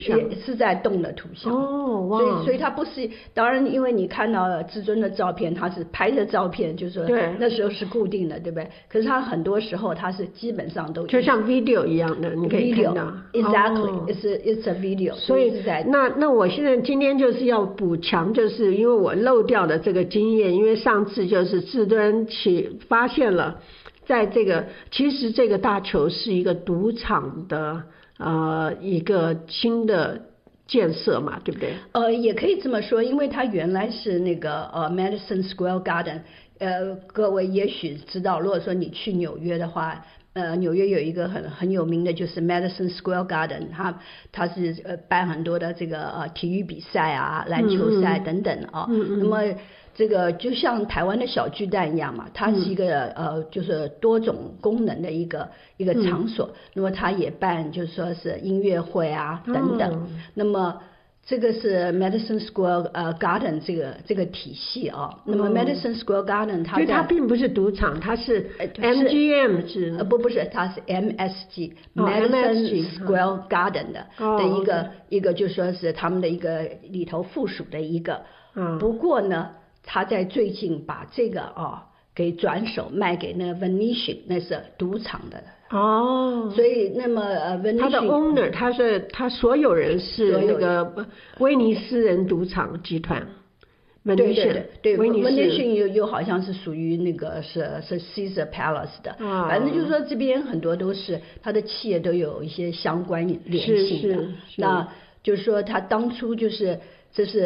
也是在动的图像哦，哇！ 所以它不是，当然因为你看到了至尊的照片，它是拍的照片，就是说对那时候是固定的，对不对？可是它很多时候它是基本上都就像 video 一样的，你可以看到。 Exactly，it's a video。 所以那我现在今天就是要补强，就是因为我漏掉的这个经验，因为上次就是至尊发现了，在这个其实这个大球是一个赌场的。一个新的建设嘛，对不对？ 也可以这么说，因为它原来是那个Madison Square Garden，各位也许知道，如果说你去纽约的话，纽约有一个很有名的就是 Madison Square Garden， 它是办很多的这个体育比赛啊、篮球赛等等啊。那么这个就像台湾的小巨蛋一样嘛，它是一个就是多种功能的一个场所。那么它也办就是说是音乐会啊等等。那么这个是 Madison Square Garden 这个体系啊。那么 Madison Square Garden 它并不是赌场，它是 MGM 是不是，它是 MSG Madison Square Garden 的一个就说是他们的一个里头附属的一个。不过呢。他在最近把这个给转手卖给那 Venetian， 那是赌场的所以那么Venetian 他的 owner 他所有人是那个威尼斯人赌场集团。 对 Venetian 又好像是属于那个是 Caesar Palace 的，反正就是说这边很多都是他的企业都有一些相关联性的。那就是说他当初就是这是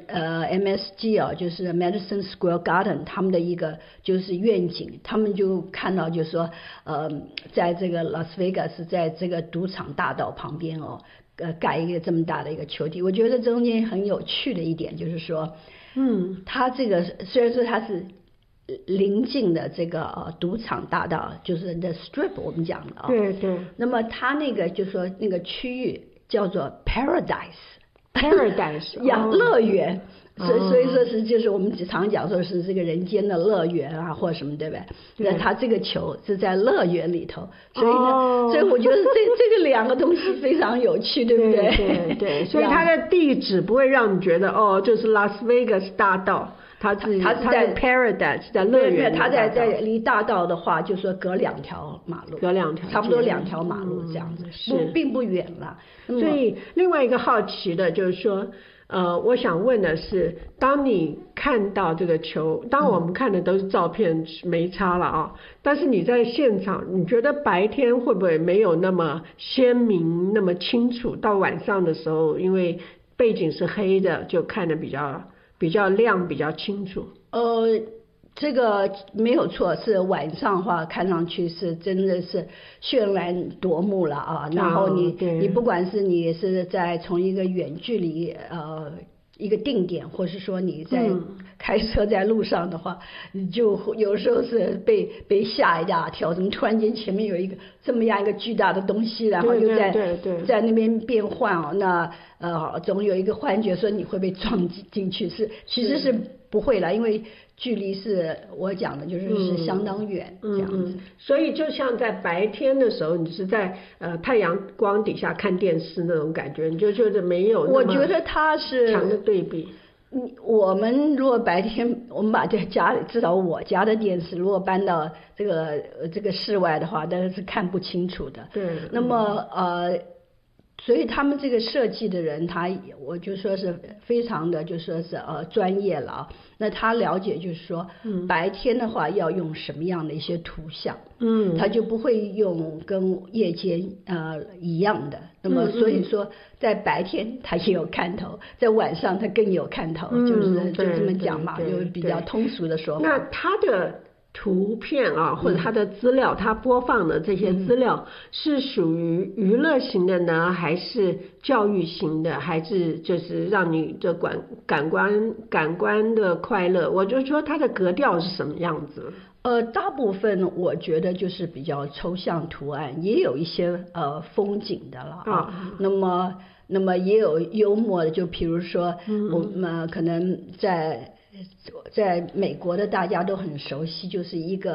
MSG 就是 Madison Square Garden 他们的一个就是愿景，他们就看到就是说在这个 Las Vegas 在这个赌场大道旁边盖一个这么大的一个球体。我觉得中间很有趣的一点就是说它这个虽然说它是临近的这个赌场大道，就是 The Strip 我们讲的对。 那么它那个就是说那个区域叫做 Paradise 乐园，所以说是就是我们常讲说是这个人间的乐园啊，或什么，对不对？那它这个球是在乐园里头，所以呢，所以我觉得这个两个东西非常有趣，对不对？ 对，所以它的地址不会让你觉得就是拉斯维加斯大道。它是在 Paradise， 在乐园。 它在离大道的话，就说隔2条马路，差不多2条马路这样子，并不远了。 所以另外一个好奇的就是说，我想问的是，当你看到这个球，当我们看的都是照片，没差了但是你在现场，你觉得白天会不会没有那么鲜明、那么清楚？到晚上的时候，因为背景是黑的，就看得比较亮，比较清楚。 这个没有错，是晚上的话看上去是真的是绚烂夺目了然后你不管是你是在从一个远距离一个定点，或是说你在开车在路上的话，你就有时候是被吓一大跳，怎么突然间前面有一个这么样一个巨大的东西，然后又在那边变换那总有一个幻觉说你会被撞进去，其实是不会了，因为距离是我讲的就是相当远这样子。 所以就像在白天的时候，你是在太阳光底下看电视那种感觉，你就觉得没有那么， 我觉得它是强的对比。 我们如果白天我们把这家里，至少我家的电视如果搬到这个室外的话，但是看不清楚的。 对。 那么所以他们这个设计的人，我就说是非常的就说是专业了那他了解就是说白天的话要用什么样的一些图像他就不会用跟夜间一样的。那么所以说在白天他也有看头，在晚上他更有看头，就这么讲嘛，就比较通俗的说法。 那他的图片或者它的资料，它播放的这些资料是属于娱乐型的呢，还是教育型的，还是就是让你的感官的快乐？我就说它的格调是什么样子？ 大部分我觉得就是比较抽象图案，也有一些风景的了那么也有幽默的，就比如说我们可能在美国的大家都很熟悉，就是一个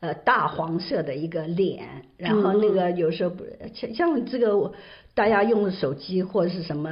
大黄色的一个脸，然后那个有时候像这个大家用手机或者是什么